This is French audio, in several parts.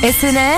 SNR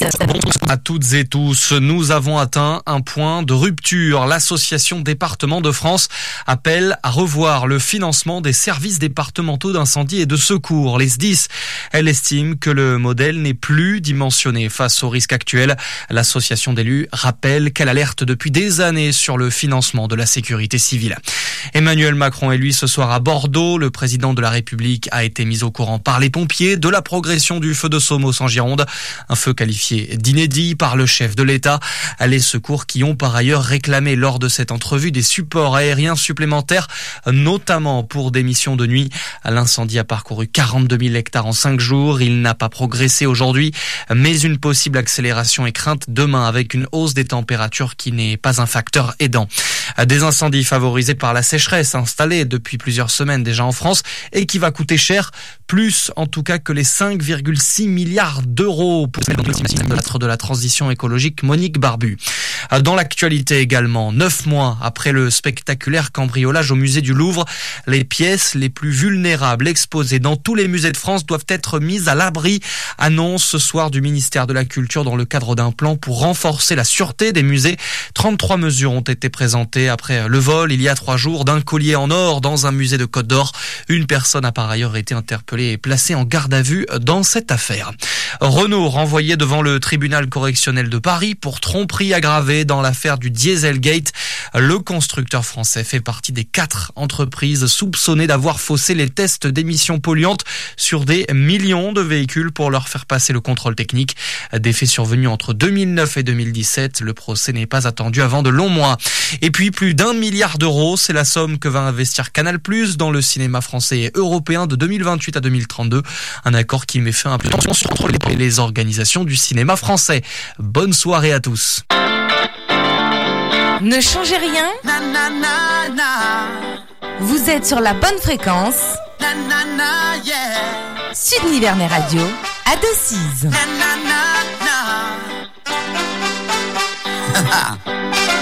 à toutes et tous, nous avons atteint un point de rupture. L'Association Départements de France appelle à revoir le financement des services départementaux d'incendie et de secours, les SDIS. Elle estime que le modèle n'est plus dimensionné face aux risques actuels. L'association d'élus rappelle qu'elle alerte depuis des années sur le financement de la sécurité civile. Emmanuel Macron est lui ce soir à Bordeaux. Le président de la République a été mis au courant par les pompiers de la progression du feu de Somos en Gironde. Un feu qualifié d'inédit par le chef de l'État. Les secours qui ont par ailleurs réclamé lors de cette entrevue des supports aériens supplémentaires, notamment pour des missions de nuit. L'incendie a parcouru 42 000 hectares en 5 jours. Il n'a pas progressé aujourd'hui, mais une possible accélération est crainte demain avec une hausse des températures qui n'est pas un facteur aidant. Des incendies favorisés par la sécheresse installée depuis plusieurs semaines déjà en France et qui va coûter cher, plus en tout cas que les 5,6 milliards d'euros pour le ministre de la Transition écologique Monique Barbu. Dans l'actualité également, 9 mois après le spectaculaire cambriolage au musée du Louvre, les pièces les plus vulnérables exposées dans tous les musées de France doivent être mises à l'abri, annonce ce soir du ministère de la Culture dans le cadre d'un plan pour renforcer la sûreté des musées. 33 mesures ont été présentées après le vol il y a 3 jours d'un collier en or dans un musée de Côte d'Or. Une personne a par ailleurs été interpellée et placée en garde à vue dans cette affaire. Renault renvoyé devant le tribunal correctionnel de Paris pour tromperie aggravée dans l'affaire du Dieselgate. Le constructeur français fait partie des 4 entreprises soupçonnées d'avoir faussé les tests d'émissions polluantes sur des millions de véhicules pour leur faire passer le contrôle technique. Des faits survenus entre 2009 et 2017. Le procès n'est pas attendu avant de longs mois. Et puis plus d'1 milliard d'euros, c'est la somme que va investir Canal+ dans le cinéma français et européen de 2028 à 2032. Un accord qui met fin à plusieurs tensions entre les organisations du cinéma français. Bonne soirée à tous. Ne changez rien. Vous êtes sur la bonne fréquence. Sud Nivernais Radio à Decize.